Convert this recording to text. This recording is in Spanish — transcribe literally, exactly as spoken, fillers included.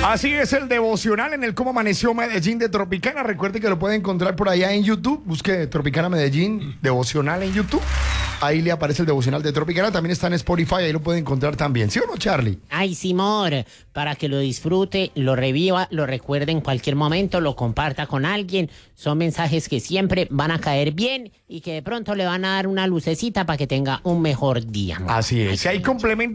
Así es el devocional en el Cómo Amaneció Medellín de Tropicana. Recuerde que lo puede encontrar por allá en YouTube. Busque Tropicana Medellín, devocional en YouTube. Ahí le aparece el devocional de Tropicana. También está en Spotify, ahí lo puede encontrar también. ¿Sí o no, Charlie? Ay, Simor, para que lo disfrute, lo reviva, lo recuerde en cualquier momento, lo comparta con alguien. Son mensajes que siempre van a caer bien y que de pronto le van a dar una lucecita para que tenga un mejor día. Así es. Si hay complemento